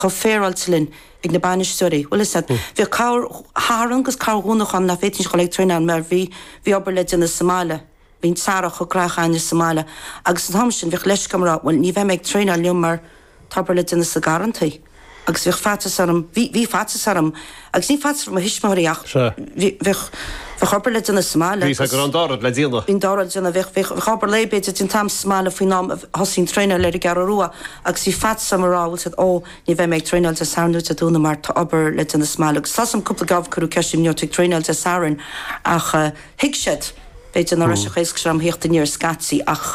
féráiltlinn ag na banisteoirí. Well is bhí hárangus cáúnachan na fétin go le tríán mar bhí obair le na Somália. Bhín Sarah chu grachan na Somália. Agus an hamsin bhíh leis camrá, well ní bheith meid tríán leom mar tabar le na sa garantaí. Agus bhíh fatas arm, bhí fatas arm, agus ní fatas arm a hisismóíach. Bhíh obair le na Somália. Bhí go an dárad le díana. Bhín dárad díana bhíh obair le beidir tin tam Somália faoin nám hosín tríán le gar ruá, agus bhí fatas amrá bhil said ó ní bheith meid tríán a saranú a dúna mar tá obair le na Somália. Agus sasam cúpla gabh curú ceisiim neotigh tríán a saran ach hic siad beidir na raise chéis go am hiocht níor scatí ach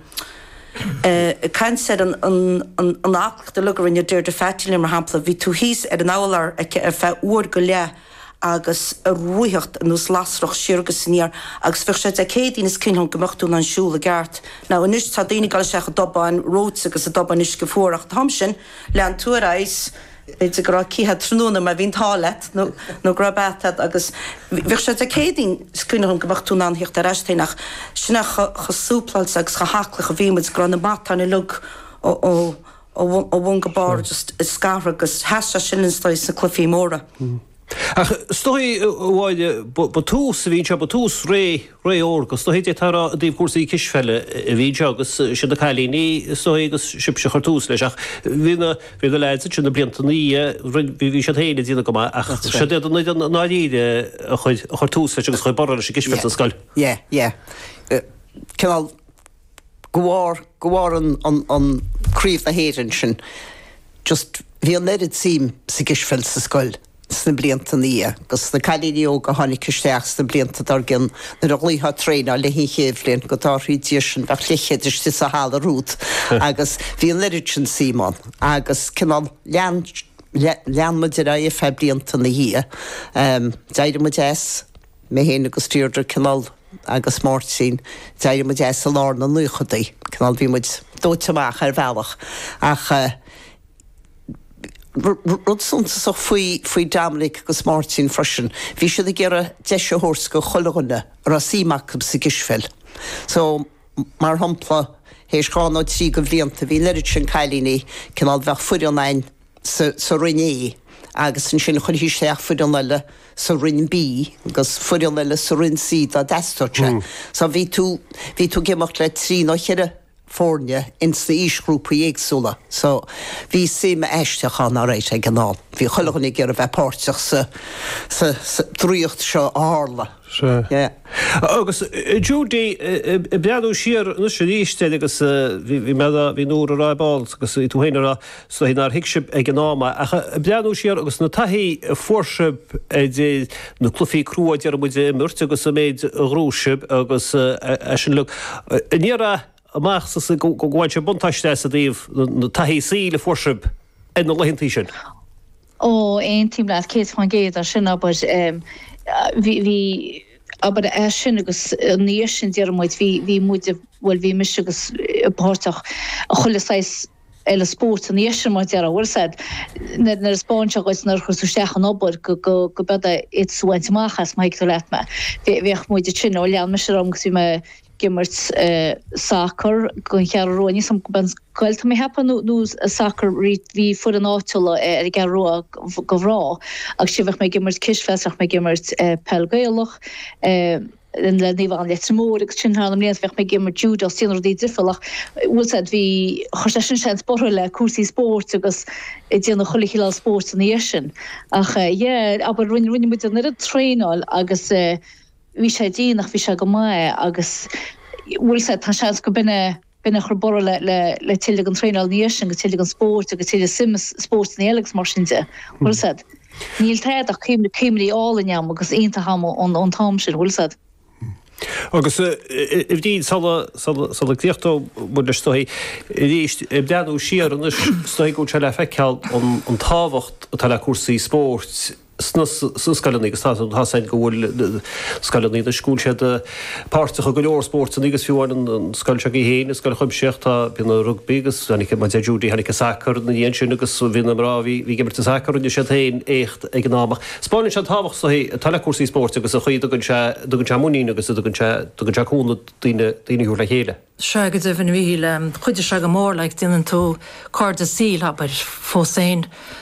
Cain said an aclacht de lugar in deir de fetilin mar hapla hí tú hís an álar ar fe uair go le agus a ruíocht nús lasroch siúgus níar agus fi sé a cédín is cinhan gomochtú an siúla gart. Na an nus tá daine gal seach a dobain rót agus a dobain is go fóracht hamsin le an túéis beidir gra cíthe trúna a bhín tálet nó grabetad agus bhí sé a cédín scúnachn gomochtú an hiocht a reistéach sinna chosúplail agus chahaclach a bhímuid gra na matan i lug ó bhn gobar just is scar agus heasta sinlinstáis na clufií móra. Ach, stoi bháide batús a bhíse batús ré orgus, stohéide tarrá a dtíobh cuasaí kisfeile a bhíse agus sin na cailíní stoi agus sibse chartús leis ach bhína leidsa sin na bliantaní bhí sé héine dína go ach sé náíide a chartús leis agus chuid bar sé kisfeile a scail. Cinál gohar an críomh na héireann sin just bhí an leirid sim sa kisfeile sa scail. Sna blianta ní, gus na cailíní go tháinig cisteach sna blianta dar gin na rolítha tréna le hí chéhlíonn go táí dísin bheith lechéidir si sa hála rút agus bhí an leirid sin síán agus cinál leanmuidir a fe blianta na hí. Deidir mu déas mé héana agus tíirdra cinál agus mórt sin deidir mu déas a lá na nuchadaí, cinál bhí muid dóiteach ar bhealach ach Rudsúnta faoi Dominic agus Martin freisin, bhí siad a ggéire deise hors go cholaghunne ar a símach sa gisfeil. So mar hampla hééis gááid trí go bblianta bhí leirid sin cailíní cinál bheith fuidirnain sa riné agus an sin chun híisteach fuidirnaile sa rin bí agus fuidirnaile sa rin síd a destoirte. So bhí tú géimecht le trí nó cheire fórne ins na ísgrúpa éagsúla. So bhí sim eisteachán á rééis ag gná. Bhí chulagannig ar a bheith páirteach sa tríocht seo ála. Agus Judy beadú siar nu sé ríiste agus bhí nóair a ráibáil agus tú héanaar so hínar hiicseib ag gnáma a beadú siar agus na taí fórsib na clufií cruúid ar muid imirt agus méid rúsib agus sin lu. Níra amach sa go gháid sé buntáiste a díomh na taí síle fórsib in na lehinntaí sin. Ó, ein tím leat céad fan géad ar sin aber hí aber sin agus níos sin dearmid hí muide bhfuil hí mis agus páirteach a chulasais eile sport an níos sin mar dear bhfuil said na spáinte agus nar chusústeach an obair go beda it súhaint machas maig tú leat me. Bhíoch muide sin ó lean me sé ram gus bhí me gimmert soccer gon chear roiní sam ben goilta mé hepa nó soccer hí fu an átula ar gar roa go bhrá ag sibh mé gimmert kisfeach mé gimmert pelgéalach in le níh an letmór agus sin am léas bheith mé gimmert judo sínar dí difalach bhfuil said hí chu sin sé sport le cuasí sport agus déanana chola sport an éis sin ach aber rinne mu an a tréáil agus hí sé díanach bhí se go mai agus bhfuil sé tá se go binne chur bor le tiile an tréáil níos sin go tiile an sport agus tiile simas sport na eilegus mar sinnte bhfuil said. Níl tead ach céimlí álainneam agus onanta ham an tám sin bhfuil said. Agus if dí sala tíochtó bud le stoi ríist deanú siar an stoi go se le feiceal an táhacht tá le cuasaí sport scailní agus tá sein gohfuil scailní a scúil sé páirrtacha go leorspót an agus fiúin an scail se héana scail chum seochtá bí rugbígus anig man dúdí hanig sacr na dhéon sin agus bhína rá hí gimmar sacrún sé tain écht ag náach. Spáin se tábhach sa talcursí sport agus a chuí dogann se muí agus dogann seúna daoineú le chéile. Se go dtíhann bhíle chuidir se go mór le duan tú card a síl habair fósain